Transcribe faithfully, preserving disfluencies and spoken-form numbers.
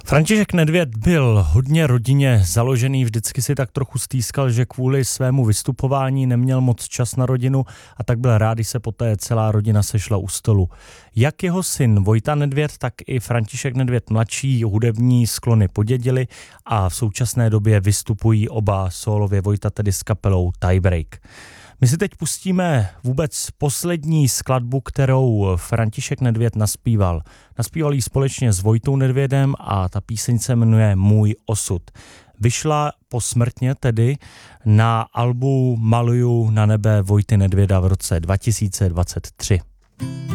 František Nedvěd byl hodně rodině založený, vždycky si tak trochu stýskal, že kvůli svému vystupování neměl moc čas na rodinu a tak byl rád, když se poté celá rodina sešla u stolu. Jak jeho syn Vojta Nedvěd, tak i František Nedvěd mladší hudební sklony podědili a v současné době vystupují oba sólově, Vojta tedy s kapelou Tiebreak. My si teď pustíme vůbec poslední skladbu, kterou František Nedvěd naspíval. Naspíval ji společně s Vojtou Nedvědem a ta píseň se jmenuje Můj osud. Vyšla posmrtně tedy na albu Maluju na nebe Vojty Nedvěda v roce dva tisíce dvacet tři.